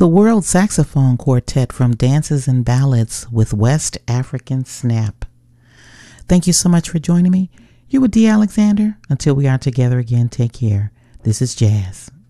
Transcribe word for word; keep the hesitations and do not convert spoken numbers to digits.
the World Saxophone Quartet from Dances and Ballads with West African Snap. Thank you so much for joining me. You're with Dee Alexander. Until we are together again, take care. This is Jazz.